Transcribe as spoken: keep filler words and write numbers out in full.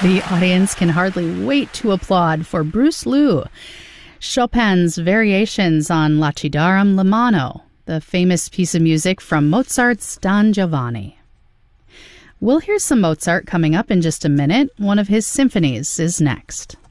The audience can hardly wait to applaud for Bruce Liu, Chopin's variations on Lacidarum Lamano, the famous piece of music from Mozart's Don Giovanni. We'll hear some Mozart coming up in just a minute. One of his symphonies is next.